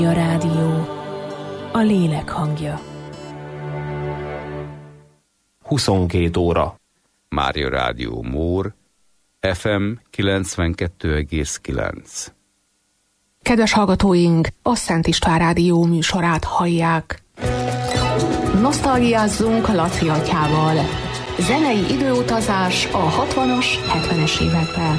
A rádió, a lélek hangja. 22 óra. Mária Rádió Mór, FM 92,9. Kedves hallgatóink, a Szent István Rádió műsorát hallják. Nosztalgiázzunk Laci atyával. Zenei időutazás a 60-as, 70-es években.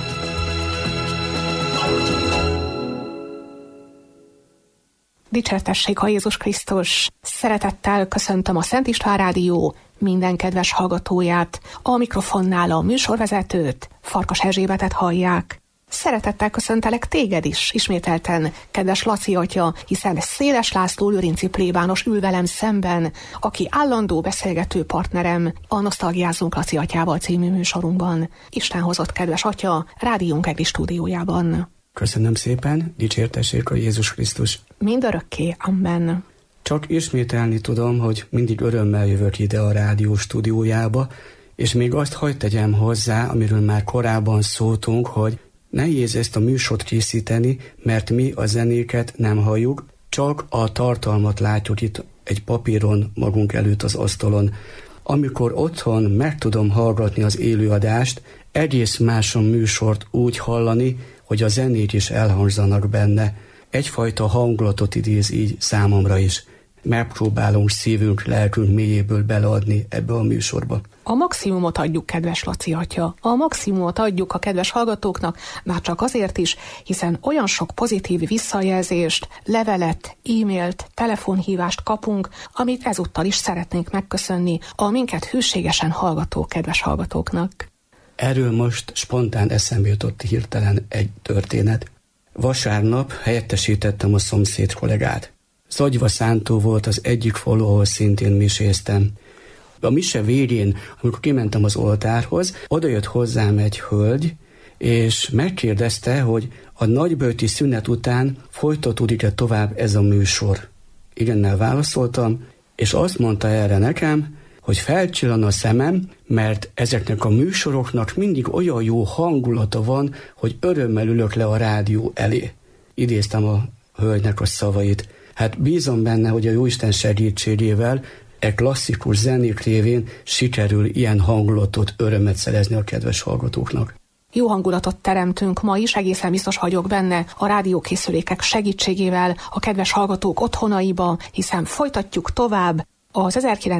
Dicsértessék a Jézus Krisztus! Szeretettel köszöntöm a Szent István Rádió minden kedves hallgatóját. A mikrofonnál a műsorvezetőt, Farkas Erzsébetet hallják. Szeretettel köszöntelek téged is, ismételten, kedves Laci atya, hiszen Széles László lőrinci plébános ül velem szemben, aki állandó beszélgető partnerem a Nosztalgiázzunk Laci atyával című műsorunkban. Isten hozott, kedves atya, rádiónk egri stúdiójában. Köszönöm szépen, dicsértessék a Jézus Krisztus. Mindörökké, amen. Csak ismételni tudom, hogy mindig örömmel jövök ide a rádió stúdiójába, és még azt hadd tegyem hozzá, amiről már korábban szóltunk, hogy nehéz ezt a műsort készíteni, mert mi a zenéket nem halljuk, csak a tartalmat látjuk itt egy papíron magunk előtt az asztalon. Amikor otthon meg tudom hallgatni az élőadást, egész más a műsort úgy hallani, hogy a zenék is elhangzanak benne. Egyfajta hangulatot idéz így számomra is. Megpróbálunk szívünk, lelkünk mélyéből beleadni ebbe a műsorba. A maximumot adjuk, kedves Laci atya. A maximumot adjuk a kedves hallgatóknak, már csak azért is, hiszen olyan sok pozitív visszajelzést, levelet, e-mailt, telefonhívást kapunk, amit ezúttal is szeretnénk megköszönni a minket hűségesen hallgató kedves hallgatóknak. Erről most spontán eszembe jutott hirtelen egy történet. Vasárnap helyettesítettem a szomszéd kollégát. Zagyva Szántó volt az egyik falu, ahol szintén miséztem. A mise végén, amikor kimentem az oltárhoz, odajött hozzám egy hölgy, és megkérdezte, hogy a nagyböjti szünet után folytatódik-e tovább ez a műsor. Igennel válaszoltam, és azt mondta erre nekem, hogy felcsillan a szemem, mert ezeknek a műsoroknak mindig olyan jó hangulata van, hogy örömmel ülök le a rádió elé. Idéztem a hölgynek a szavait. Hát bízom benne, hogy a Jóisten segítségével klasszikus zenék révén sikerül ilyen hangulatot, örömet szerezni a kedves hallgatóknak. Jó hangulatot teremtünk ma is, egészen biztos vagyok benne, a rádiókészülékek segítségével a kedves hallgatók otthonaiba, hiszen folytatjuk tovább az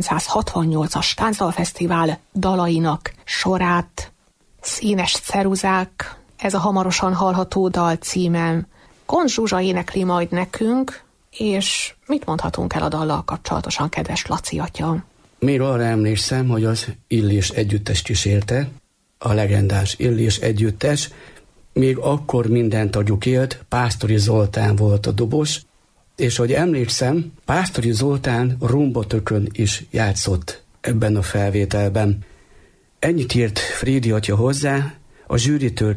1968-as Táncdalfesztivál dalainak sorát. Színes ceruzák, ez a hamarosan hallható dal címem. Kont Zsuzsa énekli majd nekünk, és mit mondhatunk el a dallal kapcsolatosan, kedves Laci atya? Még arra emlékszem, hogy az Illés együttes kísérte, a legendás Illés együttes, még akkor minden tagjuk élt, Pásztori Zoltán volt a dobos, és hogy emlékszem, Pásztori Zoltán rumbatökön is játszott ebben a felvételben. Ennyit írt Frédi atya hozzá, a zsűritől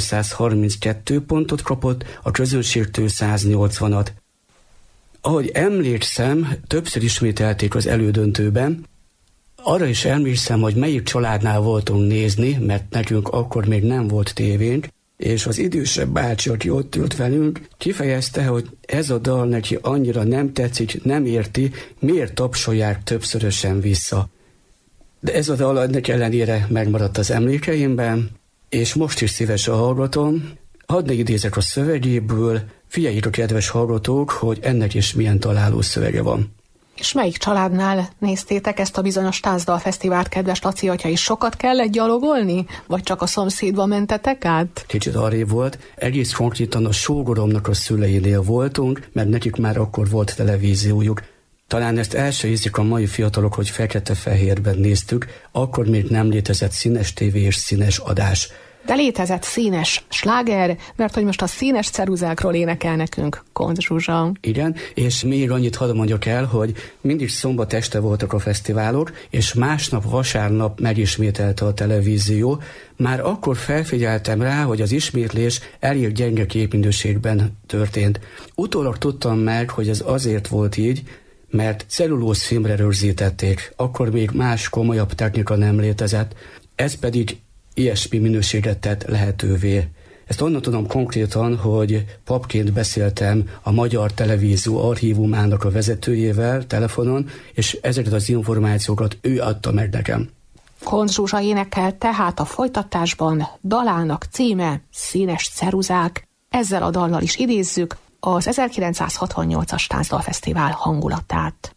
232 pontot kapott, a közönségtől 180-at. Ahogy emlékszem, többször ismételték az elődöntőben, arra is emlékszem, hogy melyik családnál voltunk nézni, mert nekünk akkor még nem volt tévénk, és az idősebb bácsi, aki ott ült velünk, kifejezte, hogy ez a dal neki annyira nem tetszik, nem érti, miért tapsolják többszörösen vissza. De ez a dal ennek ellenére megmaradt az emlékeimben, és most is szívesen hallgatom. Hadd ne idézek a szövegéből, figyeljék a kedves hallgatók, hogy ennek is milyen találó szövege van. És melyik családnál néztétek ezt a bizonyos Táncdalfesztivált, kedves Laci atya, is sokat kellett gyalogolni? Vagy csak a szomszédba mentetek át? Kicsit arrébb volt, egész konkrétan a sógoromnak a szüleinél voltunk, mert nekik már akkor volt televíziójuk. Talán ezt el se hiszik a mai fiatalok, hogy fekete-fehérben néztük, akkor még nem létezett színes tévé és színes adás. De létezett színes sláger, mert hogy most a színes ceruzákról énekel nekünk Kont Zsuzsa. Igen, és még annyit hadd mondjak el, hogy mindig szombat este voltak a fesztiválok, és másnap vasárnap megismételte a televízió. Már akkor felfigyeltem rá, hogy az ismétlés elég gyenge képminőségben történt. Utólag tudtam meg, hogy ez azért volt így, mert cellulózfilmre rögzítették, akkor még más komolyabb technika nem létezett, ez pedig ilyesmi minőséget tett lehetővé. Ezt onnan tudom konkrétan, hogy papként beszéltem a Magyar Televízió archívumának a vezetőjével telefonon, és ezeket az információkat ő adta meg nekem. Koncz Zsuzsa énekel tehát a folytatásban, dalának címe Színes ceruzák. Ezzel a dallal is idézzük az 1968-as Táncdalfesztivál hangulatát.